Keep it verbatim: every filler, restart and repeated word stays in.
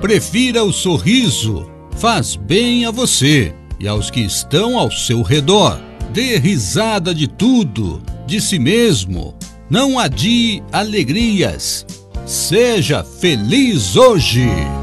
Prefira o sorriso, faz bem a você e aos que estão ao seu redor. Dê risada de tudo, de si mesmo. Não adie alegrias. Seja feliz hoje.